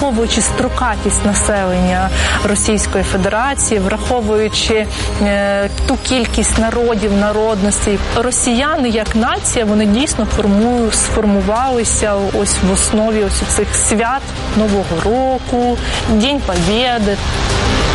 враховуючи строкатість населення Російської Федерації, враховуючи ту кількість народів, народностей, росіяни як нація, вони дійсно сформувалися ось в основі ось цих свят Нового року, День Побєди.